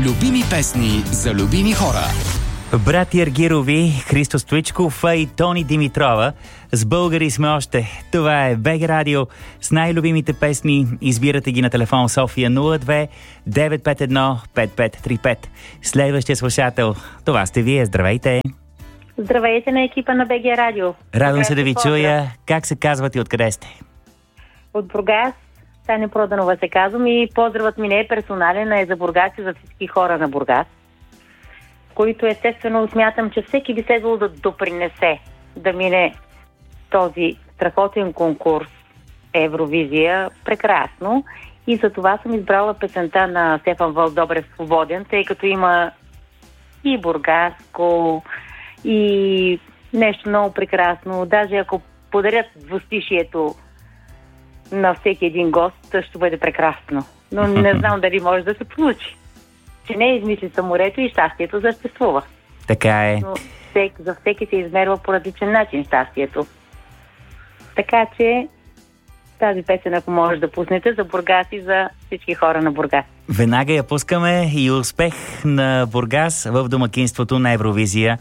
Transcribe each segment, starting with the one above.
Любими песни за любими хора. Брати Аргирови, Христо Стоичков и Тони Димитрова. С българи сме още. Това е БГ Радио с най-любимите песни. Избирате ги на телефон София 02 951 5535. Следващия слушател, това сте вие. Здравейте! Здравейте на екипа на БГ Радио. Радвам се да ви чуя. Как се казват и откъде сте? От Бургас, Таня Проданова се казвам и поздравът ми не е персонален, а е за Бургас и за всички хора на Бургас, които естествено смятам, че всеки би следвало да допринесе да мине този страхотен конкурс Евровизия прекрасно. И за това съм избрала песента на Стефан Вълдобрев "Свободен", тъй като има и бургаско, и нещо много прекрасно. Даже ако подарят двустишието на всеки един гост, ще бъде прекрасно. Но не знам дали може да се получи. Че не измислица морето и щастието съществува. Така е. Но за всеки се измерва по различен начин щастието. Така че тази песен, ако може да пуснете, за Бургас и за всички хора на Бургас. Веднага я пускаме и успех на Бургас в домакинството на Евровизия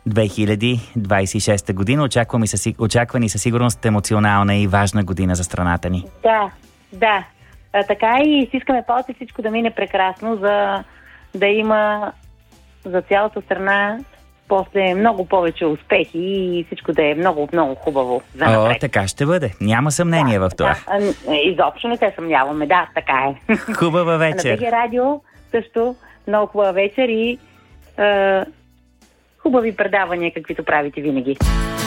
2026 година. Очаквани със сигурност емоционална и важна година за страната ни. Да. Така и искаме палци всичко да мине прекрасно, за да има за цялата страна после много повече успехи и всичко да е много, много хубаво за напред. Така ще бъде. Няма съмнение в това. Изобщо не се съмняваме. Да, така е. Хубава вечер. На БГ Радио също много хубава вечер и хубави предавания, каквито правите винаги.